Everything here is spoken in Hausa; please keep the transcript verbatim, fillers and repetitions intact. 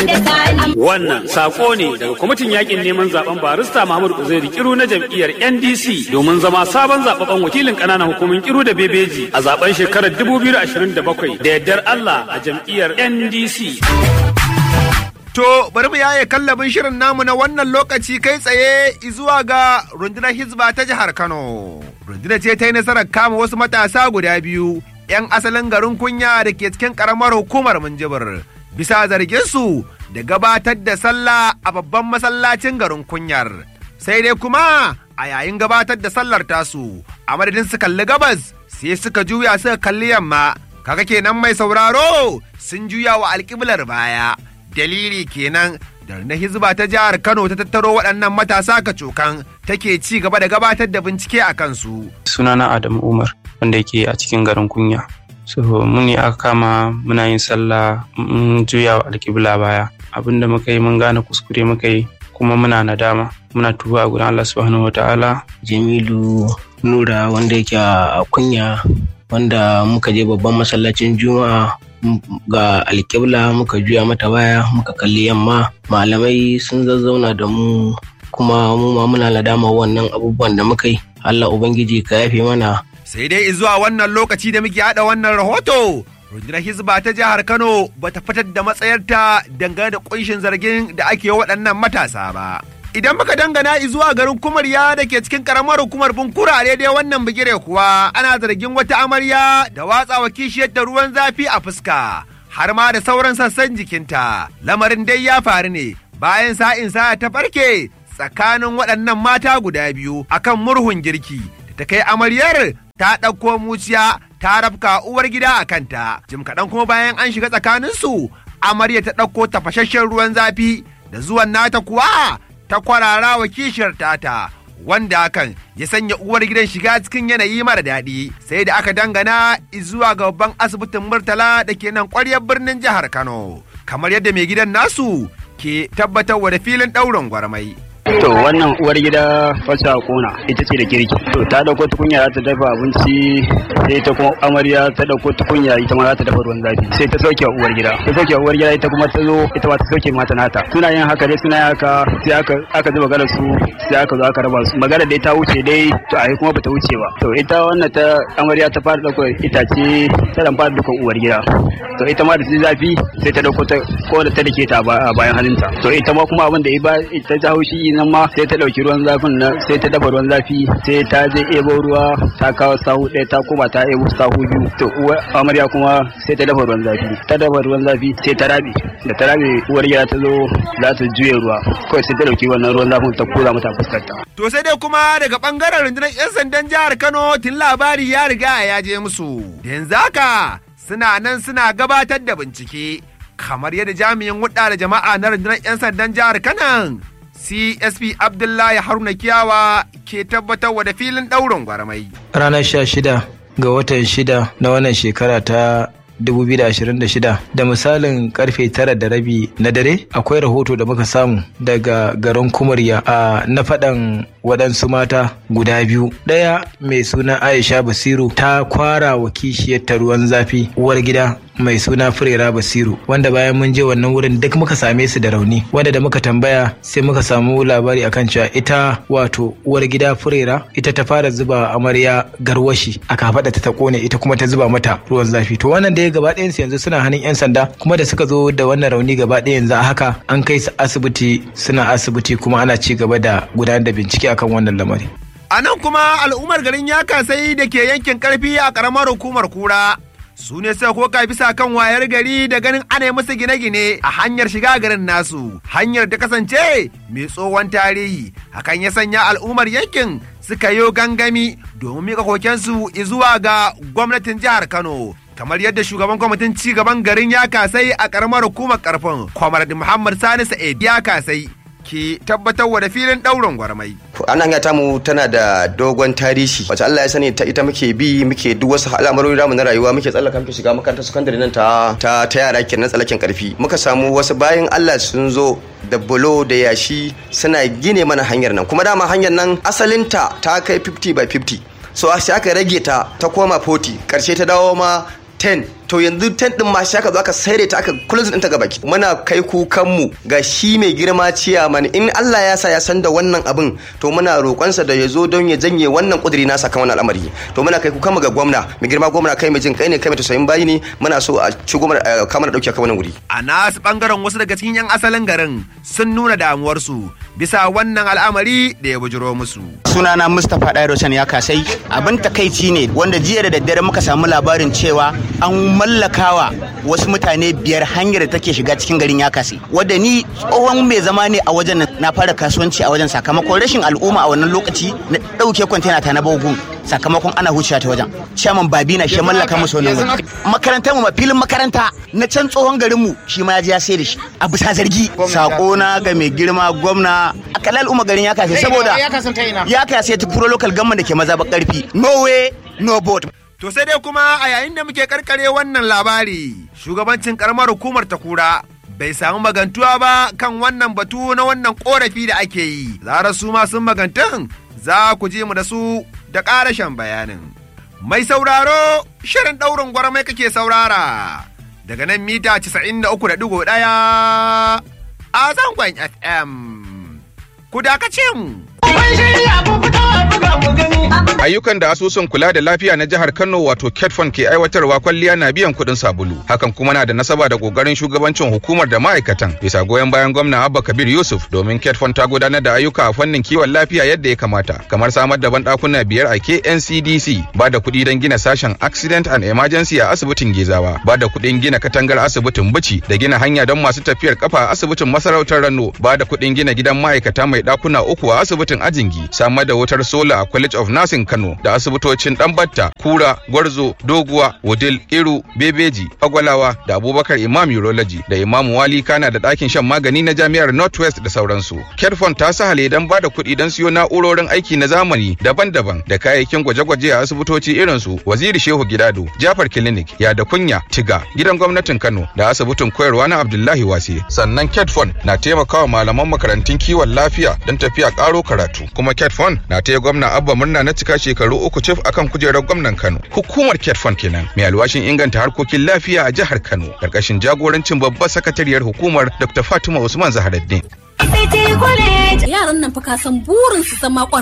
Wannan sako ne daga kwamitin yakin neman zaben barista Muhammadu Uzairu Kiru na jam'iyyar N D C domin zama sabon zababben wakilin ƙananan hukumin Kiru da Bebeji a zaben shekarar dubu biyu da ashirin da bakwai da yardar Allah a jam'iyyar N D C. To bari mu yaye kallabin shirin namu na wannan lokaci kai tsaye zuwa ga rundunar Hizba ta jihar Kano. Rundunar ce ta yi nasarar kama wasu matasa guda biyu 'yan asalin garin Kunya da ke cikin ƙaramar hukumar Minjibir bisa zarginsu da gabatar da sallah a babban masallacin garin Kunyar. Sai dai kuma a yayin gabatar da sallar tasu a madadin su kalli gabas sai suka juya suka kalli yamma. Kaga kenan mai sauraro sun juya wa alƙiblar baya. Dalili kenan da na Hizba ta jihar Kano ta tattaro waɗannan matasa kacokan take ci gaba da gabatar da bincike a kansu. Sunana Adamu Umar wanda yake a cikin garin Kunya. So mun ne aka kama muna yin sallah mun juya wa alƙibla baya. Abinda muka yi mun gane kuskure muka yi kuma muna nadama. Muna tuba a gurin Allah subhanahu wataala. Jamilu Nura wanda yake a Kunya wanda muka je babban masallacin Juma'a ga alƙibla muka juya mata baya muka kalli yamma. Malamai sun zazzauna da mu kuma mu ma muna nadama wannan abubuwan da muka yi. Allah Ubangiji ka yafe mana. Sai dai zuwa wannan lokaci da muke haɗa wannan rahoto rundunar Hizba ta jihar Kano bata fitar da matsayarta dangane da kunshin zargin da ake yi waɗannan matasa ba. Idan muka dangana zuwa garin Kumarya da ke cikin karamar hukumar Bunkura daidai wannan bigire kuwa ana zargin wata amarya da watsawa kishiyar da ruwan zafi a fuska har ma da sauran sassan jikinta. Lamarin dai ya faru ne bayan sa'in sa ta farke tsakanin waɗannan mata guda biyu akan murhun girki da ta kai amaryar ta ɗauko muciya ta rafka uwar gida a kanta. Jim kaɗan kuma bayan an shiga tsakaninsu amarya ta ɗauko tafasasshen ruwan zafi da zuwan nata kuwa ta kwarara wa kishiyar tata wanda hakan ya sanya uwar gidan shiga cikin yanayi mara daɗi sai da aka dangana zuwa ga babban asibitin Murtala da ke nan ƙwaryar birnin jihar Kano kamar yadda mai gidan nasu ke tabbatarwa da filin ɗaurin gwarmai. To wannan uwar gida fasa kona ita ce da girki. To ta dauko tukunya za ta dafa abinci sai ta kuma amarya ta dauko tukunya ita ma za ta dafa ruwan zafi sai ta sauke uwar gida. Ta sauke uwar gida ita kuma ta zo ita ma ta sauke mata nata. Suna yin haka dai suna yin haka sai aka aka zuba galar su sai aka zo aka raba su. Magana dai ta wuce dai to ai kuma bata wuce ba. To ita wannan ta amarya ta fara dauko itace ta dan fara dukan uwar gida. To ita ma da su zafi sai ta dauko ta ko da ta dake ta bayan hannunta. To ita ma kuma abin da ba ita ta haushi nan ma sai ta dauki ruwan zafin nan sai ta dafa ruwan zafi sai ta je ebo ruwa ta kawo sahu ɗaya ta koma ta ebo sahu biyu. To uwar amarya kuma sai ta dafa ruwan zafi ta dafa ruwan zafi sai ta rabe da ta rabe uwar gida ta zo za ta juye ruwa kawai sai ta dauki wannan ruwan zafin ta kura mata fuskar ta. To sai dai kuma daga bangaren rundunar 'yan sandan jihar Kano tun labari ya riga ya je musu. Yanzu haka suna nan suna gabatar da bincike kamar yadda jami'in hudda da jama'a na rundunar 'yan sandan jihar Kano C S P Abdullahi Haruna Kiyawa ke tabbatarwa da filin ɗaurin gwarmai. Ranar sha shida ga watan shida na wannan shekara ta dubu biyu da ashirin da shida da misalin karfe tara da rabi na dare akwai rahoto da muka samu daga garin Kumarya a na faɗan waɗansu mata guda biyu. Ɗaya mai suna Aisha Basiru ta kwara wa kishiyarta ruwan zafi uwar gida mai suna Furera Basiru wanda bayan mun je wannan wurin duk muka same su da rauni wanda da muka tambaya sai muka samu labari akan cewa ita wato uwar gida Furera ita ta fara zuba amarya garwashi a kafaɗa ta ta kone ita kuma ta zuba mata ruwan zafi. To wannan dai gaba ɗayan su yanzu suna hannun 'yan sanda kuma da suka zo da wannan rauni gaba ɗaya yanzu a haka an kai su asibiti suna asibiti kuma ana ci gaba da gudanar da bincike akan wannan lamari. A nan kuma al'ummar garin Yakasai da ke yankin karfi a ƙaramar hukumar Kura su ne sai koka bisa kan wayar gari da ganin ana musu gine-gine a hanyar shiga garin nasu hanyar da kasance mai tsohon tarihi hakan ya sanya al'ummar yankin suka yi gangami domin mika kokensu zuwa ga gwamnatin jihar Kano kamar yadda shugaban kwamitin ci gaban garin Yakasai a karamar hukumar karfin Kwamar Muhammad Sani Sa'id Yakasai ke tabbatarwa da filin ɗaurin gwarmai. An hanya tamu tana da dogon tarihi wacce Allah ya sani ta ita muke bi muke duk wasu al'amarori namu na rayuwa muke tsallaka muke shiga makarantar sakandare nan ta ta ta yara kenan tsallaken karfi muka samu wasu bayan Allah sun zo da bulo da yashi suna gine mana hanyar nan kuma dama hanyar nan asalinta ta kai fifty by fifty so sai aka rage ta ta koma forty karshe ta dawo ma ten to yanzu tent din ma shi aka zo aka saire ta aka close din ta gabaki. Muna kai kukan mu ga shi mai girma ciyaman, in Allah ya sa ya san da wannan abin to muna roƙonsa da ya zo don ya janye wannan kudiri nasa kan wannan al'amari. To muna kai kukan mu ga gwamna, mai girma gwamna kai mai jin kai ne kai mai tausayin bayi ne, muna so a ci gwamna kamar dauke kan wannan guri. A nasu bangaren wasu daga cikin yan asalin garin sun nuna damuwarsu bisa wannan al'amari da ya bujiro musu. Sunana Mustapha Dairosan ya kasai. Abin takaici ne wanda jiya da daddare muka samu labarin cewa an mallakawa wasu mutane biyar hanyar da take shiga cikin garin ya kasai. Wanda ni tsohon mai zama ne a wajen, na fara kasuwanci a wajen sakamakon rashin al'umma a wannan lokaci na dauke kwantena ta na Bogun sakamakon ana huciya ta wajen. Chairman Babina shi mallaka musu wannan wajen. Makarantar mu filin makaranta na can tsohon garin mu shi ma ya je ya sai da shi a bisa zargi. Sako na ga mai girma gwamna a kalal umma garin ya kasai saboda ya kasai ta pro local government da ke mazaɓar karfi. No way no vote. To sai dai kuma a yayin da muke karkare wannan labari, shugabancin karamar hukumar Takura bai samu magantuwa ba kan wannan batu na wannan korafi da ake yi. Zara su ma sun magantan za ku je mu da su da ƙarashen bayanin. Mai sauraro, shirin ɗaurin gwarmai kake saurara daga nan mita casa'in da uku da ɗigo ɗaya a zangon F M. Ku dakace mu. Ayyukan da asusun kula da lafiya na jihar Kano wato Ketfon ke aiwatarwa kwalliya na biyan kuɗin sabulu. Hakan kuma na da nasaba da kokarin shugabancin hukumar da ma'aikatan. Bisa goyon bayan gwamna Abba Kabir Yusuf domin Ketfon ta gudanar da ayyuka a fannin kiwon lafiya yadda ya kamata, kamar samar da banɗakuna biyar a K N C D C, ba da kuɗi don gina sashen Accident and Emergency a asibitin Gezawa, ba da kuɗin gina katangar asibitin Bichi da gina hanya don masu tafiyar kafa a asibitin Masarautar Rano, ba da kuɗin gina gidan ma'aikata mai ɗakuna uku a asibitin Ajingi, samar da wutar sola a College of Nursing Kano da asibitocin Ɗanbatta, Kura, Gwarzo, Doguwa, Wudil, Iru, Bebeji, Agwalawa da Abubakar Imam Urology da Imam Wali Kana da ɗakin shan magani na Jami'ar Northwest da sauransu. Ketfon ta sahale don ba da kuɗi don siyo na'urorin aiki na zamani daban-daban da kayayyakin gwaje-gwaje a asibitoci irin su Waziri Shehu Gidado, Jafar Clinic, Yada Kunya, Tiga, gidan gwamnatin Kano da asibitin koyarwa na Abdullahi Wase. Sannan Ketfon na taimakawa malaman makarantun kiwon lafiya don tafiya ƙaro karatu. Kuma Ketfon na taya gwamna Abba murna na cika shekaru uku cif akan kujerar gwamnan Kano. Hukumar Ketfon kenan mai alwashin inganta harkokin lafiya a jihar Kano karkashin jagorancin babbar sakatariyar hukumar Doctor Fatima Usman Zaharaddin. Yaran nan fa ka san burin su zama